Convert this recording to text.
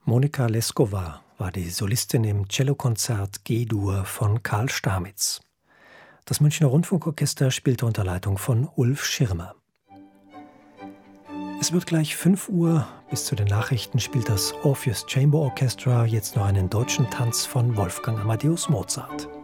Monika Leskova war die Solistin im Cellokonzert G-Dur von Karl Stamitz. Das Münchner Rundfunkorchester spielte unter Leitung von Ulf Schirmer. Es wird gleich 5 Uhr. Bis zu den Nachrichten spielt das Orpheus Chamber Orchestra jetzt noch einen deutschen Tanz von Wolfgang Amadeus Mozart.